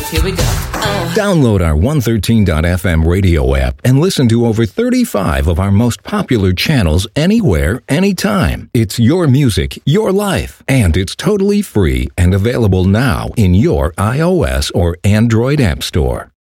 Here we go. Download our 113.fm radio app and listen to over 35 of our most popular channels anywhere, anytime. It's your music, your life, and it's totally free and available now in your iOS or Android app store.